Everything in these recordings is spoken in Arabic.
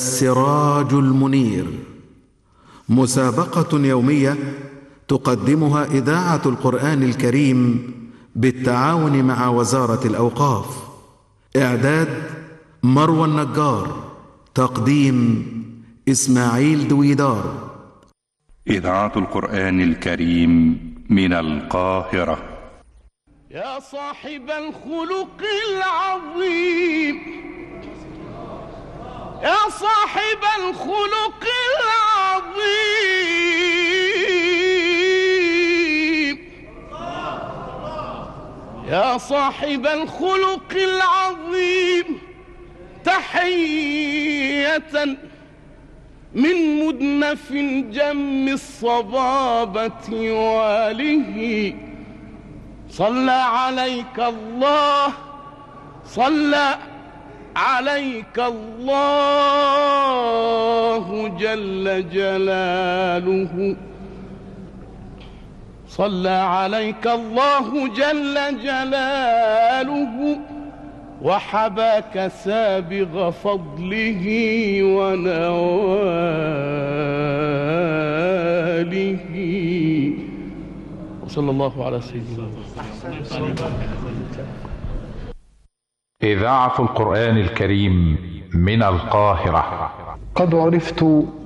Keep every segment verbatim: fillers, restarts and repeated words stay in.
السراج المنير، مسابقة يومية تقدمها إذاعة القرآن الكريم بالتعاون مع وزارة الأوقاف. إعداد مروى النجار، تقديم إسماعيل دويدار. إذاعة القرآن الكريم من القاهرة. يا صاحب الخلق العظيم، يا صاحب الخلق العظيم، يا صاحب الخلق العظيم، تحية من مدنف جم الصبابة واله. صلى عليك الله، صلى عليك الله جل جلاله، صلى عليك الله جل جلاله، وحباك سابغ فضله ونواله. وصلى الله على سيدنا محمد. إذاعة القرآن الكريم من القاهرة. قد عرفت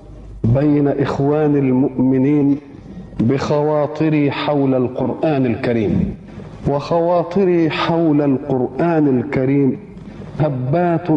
بين إخوان المؤمنين بخواطري حول القرآن الكريم، وخواطري حول القرآن الكريم هبات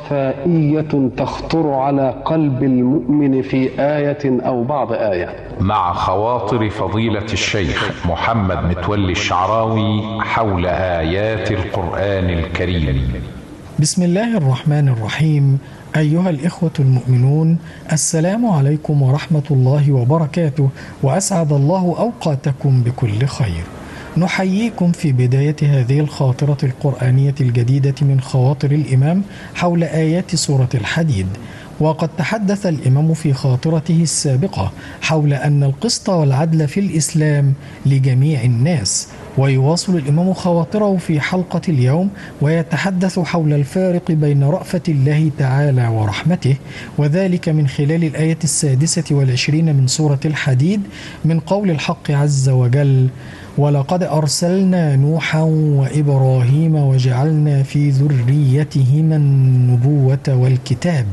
صفائية تخطر على قلب المؤمن في آية أو بعض آية، مع خواطر فضيلة الشيخ محمد متولي الشعراوي حول آيات القرآن الكريم. بسم الله الرحمن الرحيم. أيها الإخوة المؤمنون، السلام عليكم ورحمة الله وبركاته، وأسعد الله أوقاتكم بكل خير. نحييكم في بداية هذه الخاطرة القرآنية الجديدة من خواطر الإمام حول آيات سورة الحديد. وقد تحدث الإمام في خاطرته السابقة حول أن القسط والعدل في الإسلام لجميع الناس، ويواصل الإمام خواطره في حلقة اليوم ويتحدث حول الفارق بين رأفة الله تعالى ورحمته، وذلك من خلال الآية السادسة والعشرين من سورة الحديد من قول الحق عز وجل: ولقد أرسلنا نوحا وإبراهيم وجعلنا في ذريتهما النبوة والكتاب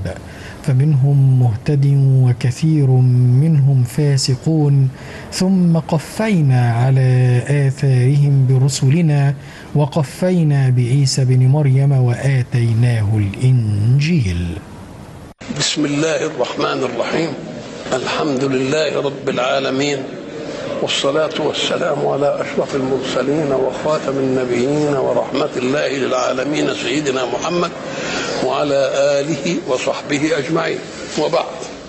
فمنهم مهتد وكثير منهم فاسقون ثم قفينا على آثارهم برسلنا وقفينا بعيسى بن مريم وآتيناه الإنجيل. بسم الله الرحمن الرحيم. الحمد لله رب العالمين، والصلاة والسلام على أشرف المرسلين وخاتم النبيين ورحمة الله للعالمين سيدنا محمد وعلى آله وصحبه أجمعين، وبعد.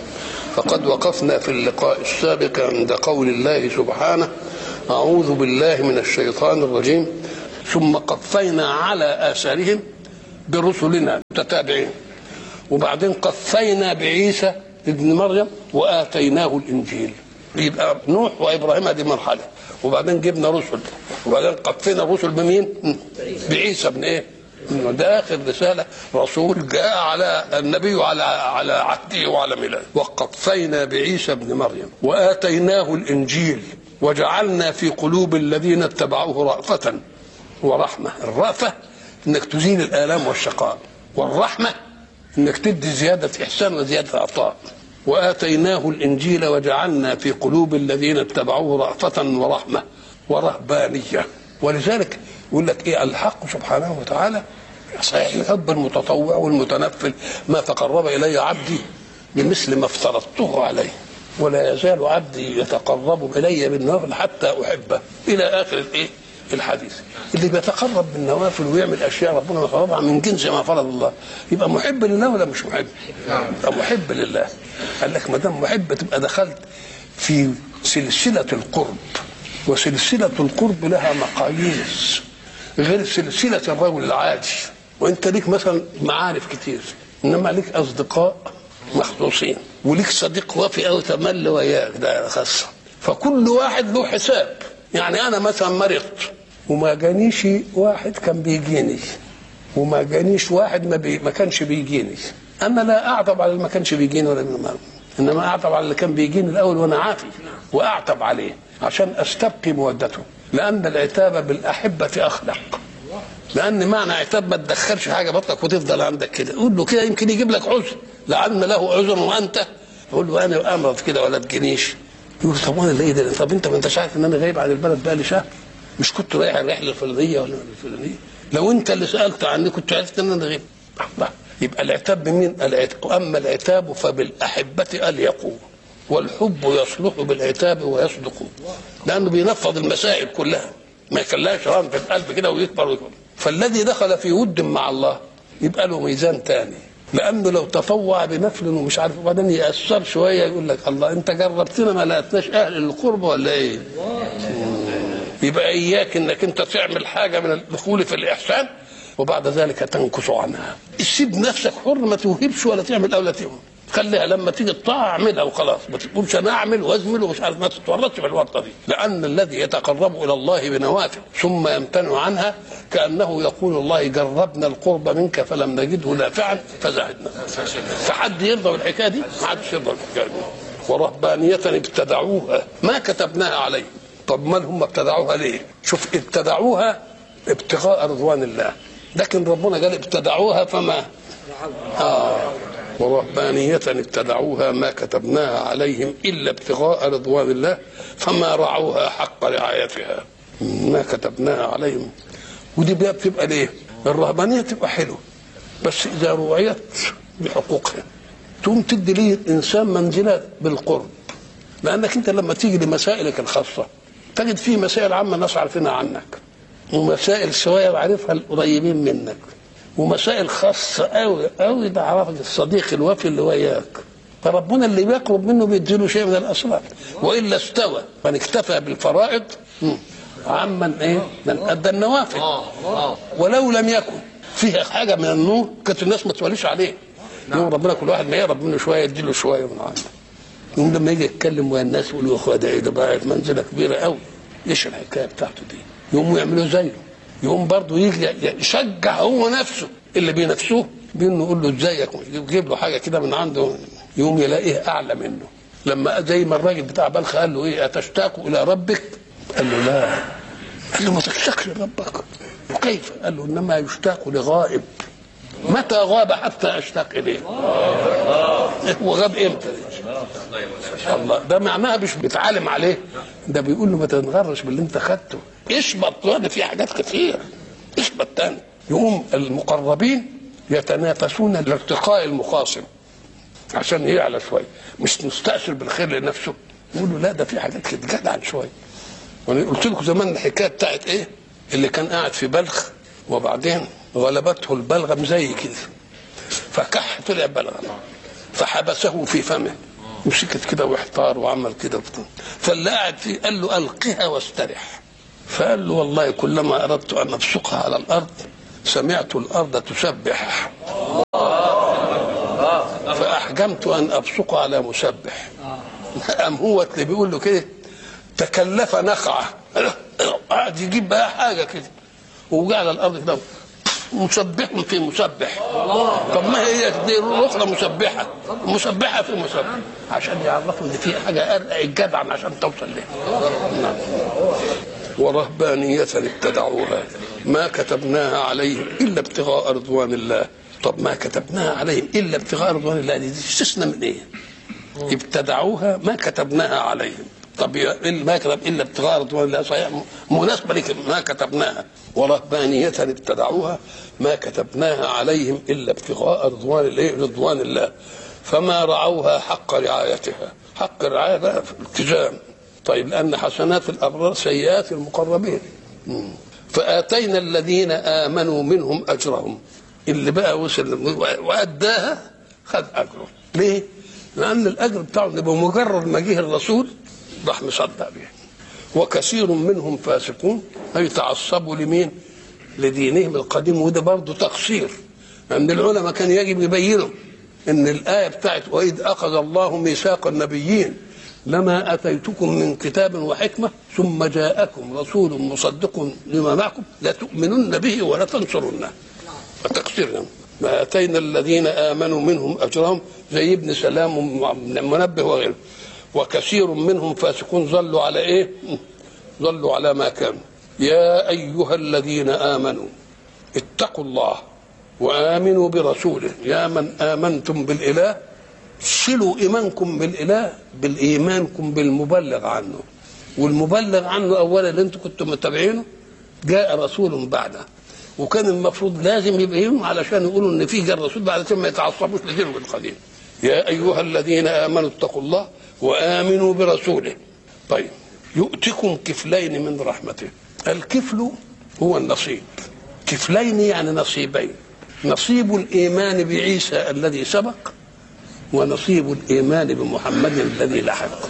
فقد وقفنا في اللقاء السابق عند قول الله سبحانه: أعوذ بالله من الشيطان الرجيم، ثم قفينا على آثارهم برسلنا متتابعين، وبعدين قفينا بعيسى ابن مريم وآتيناه الإنجيل. يبقى نوح وإبراهيم دي مرحلة، وبعدين جبنا رسل، وبعدين قفينا الرسل بمين؟ بعيسى ابن ايه؟ ده آخر رسالة رسول جاء على النبي على على عهده وعلى ميلاده. وقفينا بعيسى ابن مريم وآتيناه الإنجيل وجعلنا في قلوب الذين اتبعوه رأفة ورحمة. الرأفة انك تزيل الآلام والشقاء، والرحمة انك تدي زيادة إحسان وزيادة عطاء. وآتيناه الإنجيل وجعلنا في قلوب الذين اتبعوه رأفة ورحمة ورهبانية. ولذلك يقول لك إيه الحق سبحانه وتعالى صحيح يحب المتطوع والمتنفل، ما تقرب إلي عبدي بمثل ما افترضته عليه، ولا يزال عبدي يتقرب إلي بالنوافل حتى أحبه، إلى آخر الإيه الحديث. اللي بيتقرب بالنوافل ويعمل أشياء ربنا فرضها من جنس ما فرض الله يبقى محب لله ولا مش محب؟ يبقى محب لله. قال لك ما دام محب تبقى دخلت في سلسلة القرب، وسلسلة القرب لها مقاييس غير سلسلة الرجل العادي. وانت ليك مثلا معارف كتير، انما ليك اصدقاء مخصوصين، وليك صديق وافي او تمل وياك ده خاصة. فكل واحد له حساب. يعني انا مثلا مرضت وما جانيش واحد كان بيجيني، وما جانيش واحد ما, بي ما كانش بيجيني، انا لا اعتب على اللي ما كانش بيجيني ولا من انما اعتب على اللي كان بيجيني الاول وانا عافي، واعتب عليه عشان استبقي مودته، لان العتاب بالاحبه اخلق. لان معنى عتاب ما تدخلش حاجه بطنك وتفضل عندك كده، قول له كده يمكن يجيب لك عذر، لعل له عذر وانت قول له انا امرض كده ولا تجينيش. يقول طب وانا ليه ده؟ طب انت ما انتش عارف ان انا غايب عن البلد بقى لي شهر؟ مش كنت رايح الرحله الفلانيه ولا الفلانيه؟ لو انت اللي سالت عني كنت عرفت ان انا غايب. يبقى العتاب بمين؟ العتاب. اما العتاب فبالاحبه اليقوا، والحب يصلح بالعتاب ويصدق، لانه بينفض المسائل كلها، ما يخليهاش ران في القلب كده ويكبر ويكبر. فالذي دخل في ود مع الله يبقى له ميزان تاني، لانه لو تطوع بنفل ومش عارف وبعدين يأثر شويه يقول لك الله انت جربتنا ما لقيتناش اهل القرب ولا ايه؟ يبقى اياك انك انت تعمل حاجه من الدخول في الاحسان وبعد ذلك تنكس عنها. سيب نفسك حر، ما توهبش ولا تعمل او لا تعمل، خليها لما تيجي الطاعه اعملها وخلاص، ما تقولش انا اعمل وازمل ومش عارف، ما تتورطش في الورطه دي. لان الذي يتقرب الى الله بنوافل ثم يمتنع عنها كانه يقول الله جربنا القرب منك فلم نجده نافعا فزهدنا. فحد يرضى بالحكايه دي؟ ما حدش يرضى بالحكايه دي. ورهبانيه ابتدعوها ما كتبناها عليهم. طب ما هم ابتدعوها ليه؟ شوف، ابتدعوها ابتغاء رضوان الله، لكن ربنا قال ابتدعوها فما آه ورهبانية ابتدعوها ما كتبناها عليهم إلا ابتغاء رضوان الله فما رعوها حق رعايتها. ما كتبناها عليهم. ودي بتبقى ليه؟ الرهبانية تبقى حلوة بس إذا رعيت بحقوقها تقوم تدي ليه الإنسان منزلة بالقرب، لأنك أنت لما تيجي لمسائلك الخاصة تجد فيه مسائل عامة الناس عارفينها عنك، ومسائل شوية عارفها القريبين منك، ومسائل خاصة أوي أوي تعرفك الصديق الوفي اللي وياك. فربنا اللي بيقرب منه بيديله شيء من الأسرار، وإلا استوى من اكتفى بالفرائض عمن إيه؟ من أدى النوافل. ولو لم يكن فيها حاجة من النور كانت الناس ما توليش عليه. يوم ربنا كل واحد ما يقرب منه شوية يديله شوية من عنده. يوم لما يجي يتكلم ويا الناس يقولوا يا أخويا ده إيه ده بقى منزلة كبيرة أوي، إيش الحكاية بتاعته دي؟ يقوم يعملوا زيه. يقوم برضه يجي يشجع هو نفسه اللي بينافسوه بانه يقول له ازيك، يجيب له حاجه كده من عنده، يقوم يلاقيه اعلى منه. لما زي ما الراجل بتاع بلخ قال له ايه اتشتاق الى ربك؟ قال له لا. قال له ما تشتاقش لربك. وكيف؟ قال له انما يشتاق لغائب. متى غاب حتى اشتاق اليه؟ هو غاب امتى؟ الله، ده معناها مش بيتعلم عليه، ده بيقول له ما تنغرش باللي انت خدته، اشبط تاني في حاجات كتير، اشبط تاني. يقوم المقربين يتنافسون لارتقاء المخاصم عشان يعلى شويه، مش مستأثر بالخير لنفسه، يقولوا لا ده في حاجات كده جدعا شويه. وانا قلت لكم زمان الحكايه بتاعت ايه؟ اللي كان قاعد في بلخ وبعدين غلبته البلغم زي كده فكح طلع بلغم فحبسه في فمه، مسكت كده واحتار وعمل كده، فاللي قاعد فيه قال له القها واسترح. فقال له والله كلما اردت ان ابصقها على الارض سمعت الارض تسبح فاحجمت ان ابصقها على مسبح. قام هو اللي بيقول له كده تكلف نخعه، قاعد يجيب بقى حاجه كده ووقع على الارض كده مسبح في مسبح. طب ما هي دي الاخرى مسبحه، مسبحه في مسبح، عشان يعرفوا ان في حاجه ارقى الجدع عشان توصل لها. ورهبانية ابتدعوها ما كتبناها عليهم الا ابتغاء رضوان الله. طب ما كتبناها عليهم الا ابتغاء رضوان الله دي استثناء من ايه؟ ابتدعوها ما كتبناها عليهم. طب ما كتب الا ابتغاء رضوان الله صحيح مناسبه لك ما كتبناها. ورهبانية ابتدعوها ما كتبناها عليهم الا ابتغاء رضوان الله رضوان الله فما رعوها حق رعايتها. حق الرعايه بقى في الالتزام. طيب لان حسنات الابرار سيئات المقربين. فاتينا الذين امنوا منهم اجرهم. اللي بقى وصل واداها خد اجره. ليه؟ لان الاجر بتاعه بمجرد ما جه الرسول راح مصدق به. وكثير منهم فاسقون اي تعصبوا لمين؟ لدينهم القديم. وده برضه تقصير ان العلماء كان يجب يبينوا ان الايه بتاعت واذ اخذ الله ميثاق النبيين لما اتيتكم من كتاب وحكمه ثم جاءكم رسول مصدق لما معكم لتؤمنن به ولا تنصرنه. التقصير ما اتينا الذين امنوا منهم اجرهم، زي ابن سلام ومنبه وغيره. وكثير منهم فاسقون ظلوا على ايه؟ ظلوا على ما كانوا. يا ايها الذين امنوا اتقوا الله وامنوا برسوله. يا من امنتم بالاله صلوا ايمانكم بالاله بالايمانكم بالمبلغ عنه. والمبلغ عنه اولا اللي انتم كنتم متابعينه جاء رسول بعده، وكان المفروض لازم يبقى علشان يقولوا ان في جاء رسول بعد ما يتعصبوش لدينهم القديم. يا ايها الذين امنوا اتقوا الله وامنوا برسوله. طيب يؤتكم كفلين من رحمته. الكفل هو النصيب، كفلين يعني نصيبين، نصيب الايمان بعيسى الذي سبق ونصيب الايمان بمحمد الذي لحق.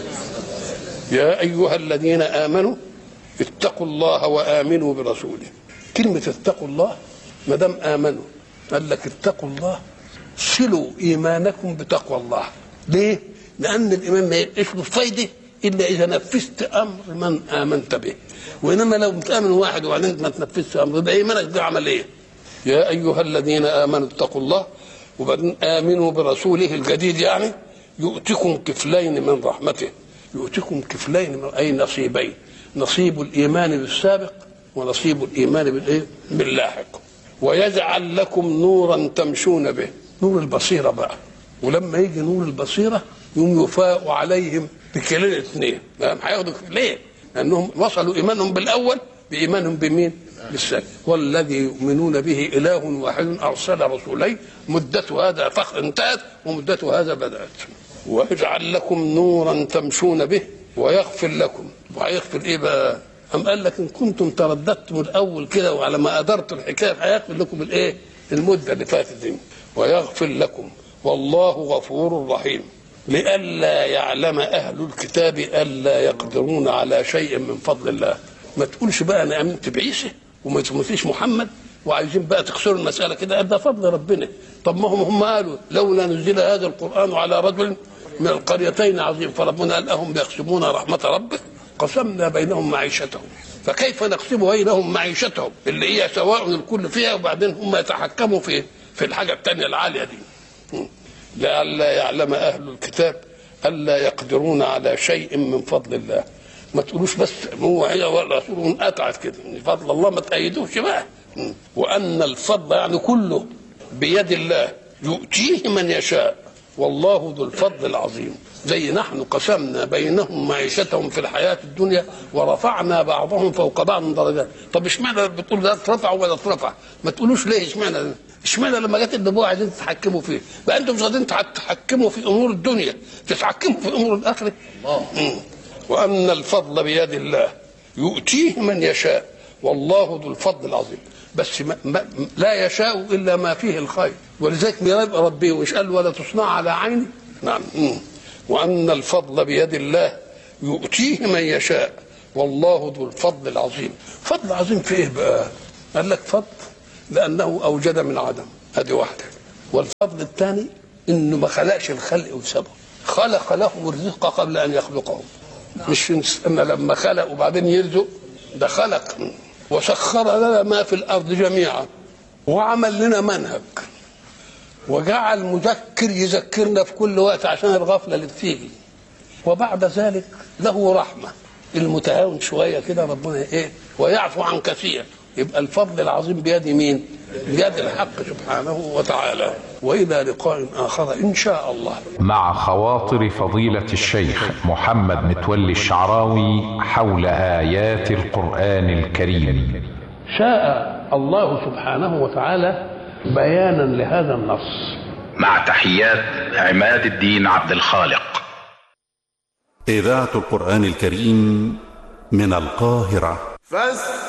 يا ايها الذين امنوا اتقوا الله وامنوا برسوله. كلمه اتقوا الله ما دام امنوا قال لك اتقوا الله صلوا ايمانكم بتقوى الله. ليه؟ لان الايمان ما يبقاش له فايده الا اذا نفذت امر من امنت به، وانما لو بتامن واحد وبعدين ما تنفذش امر يبقى ايمانك ده عمل ايه؟ يا ايها الذين امنوا اتقوا الله وبعدين امنوا برسوله الجديد، يعني يؤتكم كفلين من رحمته. يؤتكم كفلين من اي نصيبين، نصيب الايمان بالسابق ونصيب الايمان بالايه؟ باللاحق. ويجعل لكم نورا تمشون به. نور البصيره بقى، ولما يجي نور البصيره يوم يفاء عليهم بكلين اثنين. هياخدوا ليه؟ لانهم وصلوا ايمانهم بالاول بايمانهم بمين؟ بالثاني. والذي يؤمنون به اله واحد ارسل رسولين مدته هذا فخ انتهت ومدته هذا بدات. ويجعل لكم نورا تمشون به ويغفر لكم. وهيغفر ايه بقى؟ أم قال لك ان كنتم ترددتم الاول كده وعلى ما ادرتوا الحكايه هيغفر لكم الايه؟ المده اللي فاتت دي. ويغفر لكم والله غفور رحيم. لئلا يعلم اهل الكتاب الا يقدرون على شيء من فضل الله. ما تقولش بقى انا امنت بعيسى وما تمثلش محمد وعايزين بقى تكسروا المساله كده، ده فضل ربنا. طب ما هم هم قالوا لولا نزل هذا القران على رجل من القريتين عظيم، فربنا قال اهم يقسمون رحمه ربك قسمنا بينهم معيشتهم. فكيف نقسم بينهم معيشتهم اللي هي سواء الكل فيها وبعدين هم يتحكموا في في الحاجه الثانيه العاليه دي. لئلا يعلم اهل الكتاب الا يقدرون على شيء من فضل الله. ما تقولوش بس هو هي والرسول قطعت كده، فضل الله ما تأيدوش بقى. وان الفضل يعني كله بيد الله يؤتيه من يشاء والله ذو الفضل العظيم. زي نحن قسمنا بينهم معيشتهم في الحياه الدنيا ورفعنا بعضهم فوق بعض درجات. طب اشمعنى بتقول ده اترفع ولا اترفع؟ ما تقولوش ليه اشمعنى اشمعنى لما جت النبوه عايزين تتحكموا فيه؟ بقى انتم مش قادرين تتحكموا في امور الدنيا تتحكموا في امور الاخره. وان الفضل بيد الله يؤتيه من يشاء والله ذو الفضل العظيم. بس ما ما لا يشاء الا ما فيه الخير، ولذلك يبقى ربي وش قال ولا تصنع على عيني. نعم. وان الفضل بيد الله يؤتيه من يشاء والله ذو الفضل العظيم. فضل عظيم في ايه بقى؟ قال لك فضل لانه اوجد من عدم، هذه واحده. والفضل الثاني انه ما خلقش الخلق وسابه، خلق لهم الرزق قبل ان يخلقهم. مش ان لما خلق وبعدين يرزق، ده خلق. وسخر لنا ما في الارض جميعا وعمل لنا منهج وجعل مذكر يذكرنا في كل وقت عشان الغفله اللي بتيجي. وبعد ذلك له رحمه، المتهاون شويه كده ربنا ايه ويعفو عن كثير. يبقى الفضل العظيم بيد مين؟ بيد الحق سبحانه وتعالى. والى لقاء اخر ان شاء الله. مع خواطر فضيلة الشيخ محمد متولي الشعراوي حول آيات القرآن الكريم. شاء الله سبحانه وتعالى بيانا لهذا النص. مع تحيات عماد الدين عبد الخالق. إذاعة القرآن الكريم من القاهرة. فاستمعوا